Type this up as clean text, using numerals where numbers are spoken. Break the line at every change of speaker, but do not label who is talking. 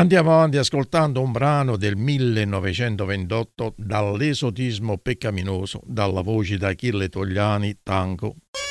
Andiamo avanti ascoltando un brano del 1928 dall'esotismo peccaminoso, dalla voce di Achille Togliani, Tango.